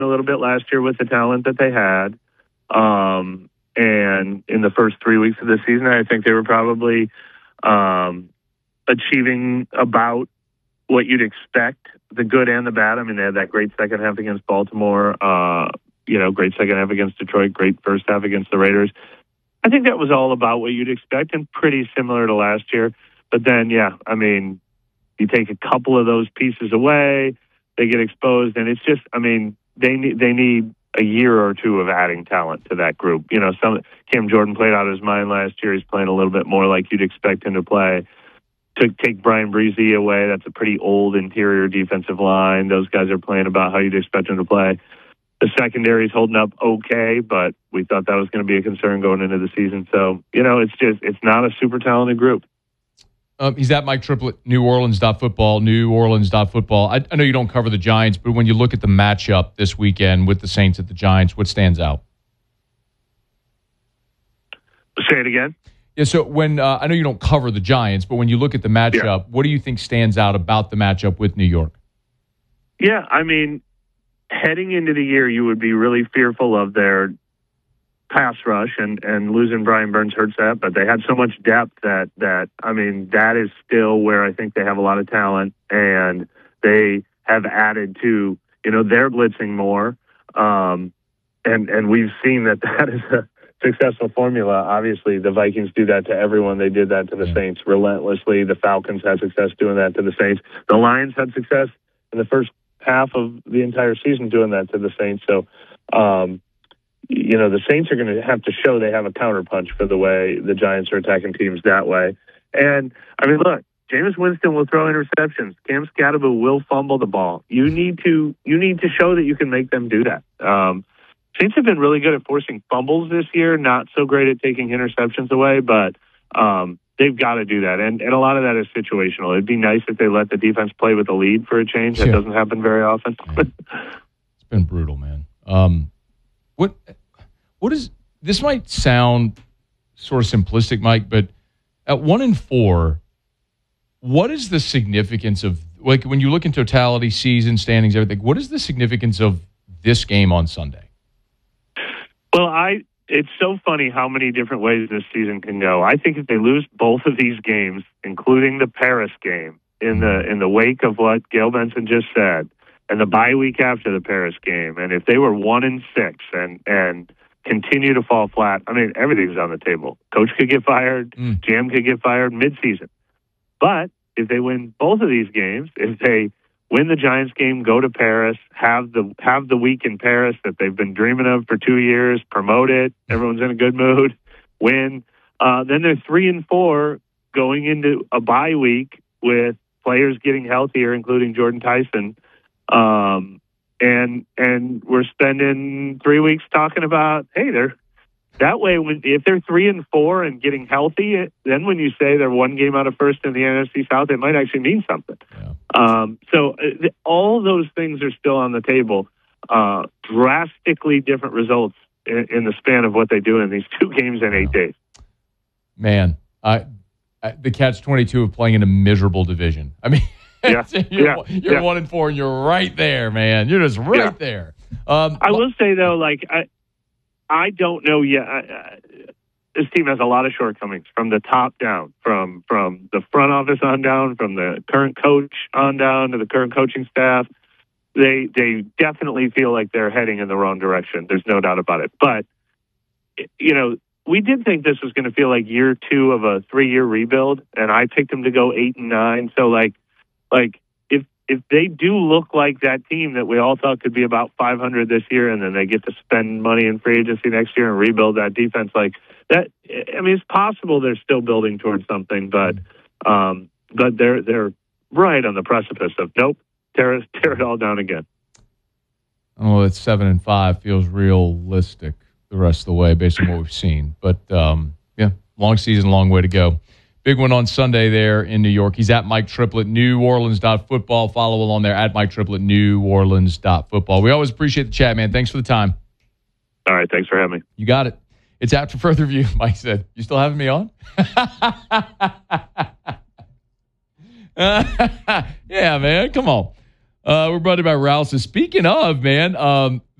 a little bit last year with the talent that they had. And in the first 3 weeks of the season, I think they were probably achieving about what you'd expect, the good and the bad. I mean, they had that great second half against Baltimore, great second half against Detroit, great first half against the Raiders. I think that was all about what you'd expect and pretty similar to last year. But then, you take a couple of those pieces away, they get exposed, and it's just, they need a year or two of adding talent to that group. Cam Jordan played out of his mind last year. He's playing a little bit more like you'd expect him to play. To take Brian Breezy away, that's a pretty old interior defensive line. Those guys are playing about how you'd expect them to play. The secondary is holding up okay, but we thought that was going to be a concern going into the season. So, it's not a super talented group. He's at Mike Triplett, NewOrleans.football, NewOrleans.football. I know you don't cover the Giants, but when you look at the matchup this weekend with the Saints at the Giants, what stands out? Say it again. Yeah, so when I know you don't cover the Giants, but when you look at the matchup, what do you think stands out about the matchup with New York? Yeah, heading into the year, you would be really fearful of their pass rush, and losing Brian Burns hurts that, but they had so much depth that is still where I think they have a lot of talent, and they have added to, they're blitzing more, and we've seen that is a successful formula. Obviously, the Vikings do that to everyone. They did that to the Saints relentlessly. The Falcons had success doing that to the Saints. The Lions had success in the first half of the entire season doing that to the Saints. So, the Saints are going to have to show they have a counterpunch for the way the Giants are attacking teams that way. And, look, Jameis Winston will throw interceptions. Cam Scatterbo will fumble the ball. You need to show that you can make them do that. Saints have been really good at forcing fumbles this year, not so great at taking interceptions away, but they've got to do that. And a lot of that is situational. It'd be nice if they let the defense play with a lead for a change. That doesn't happen very often. It's been brutal, man. What is this? Might sound sort of simplistic, Mike, but at 1-4, what is the significance of, like, when you look in totality, season standings, everything? What is the significance of this game on Sunday? Well, it's so funny how many different ways this season can go. I think if they lose both of these games, including the Paris game, in the wake of what Gail Benson just said, and the bye week after the Paris game, and if they were 1-6 and continue to fall flat, everything's on the table. Coach could get fired, GM could get fired midseason. But if they win both of these games, if they win the Giants game, go to Paris, have the week in Paris that they've been dreaming of for 2 years, promote it, everyone's in a good mood, win, then they're 3-4 going into a bye week with players getting healthier, including Jordan Tyson. And we're spending 3 weeks talking about, hey, that way, if they're 3-4 and getting healthy, then when you say they're one game out of first in the NFC South, it might actually mean something. Yeah. So all those things are still on the table. Drastically different results in the span of what they do in these 2 games in 8 days. Man, the catch-22 of playing in a miserable division. You're 1-4 and you're right there, man. You're just right there. I will say, though, I don't know yet. This team has a lot of shortcomings from the top down, from the front office on down, from the current coach on down to the current coaching staff. They definitely feel like they're heading in the wrong direction. There's no doubt about it. But, we did think this was going to feel like year 2 of a 3-year rebuild, and I picked them to go 8-9. So, if they do look like that team that we all thought could be about 500 this year, and then they get to spend money in free agency next year and rebuild that defense like that, it's possible they're still building towards something, but they're right on the precipice of nope, tear it all down again. Oh, it's 7-5 feels realistic the rest of the way based on what we've seen, but long season, long way to go. Big one on Sunday there in New York. He's at Mike Triplett, NewOrleans.football. Follow along there at Mike Triplett, NewOrleans.football. We always appreciate the chat, man. Thanks for the time. All right. Thanks for having me. You got it. It's After Further Review. Mike said, you still having me on? Yeah, man. Come on. We're brought to you by Rouse's. Speaking of, man,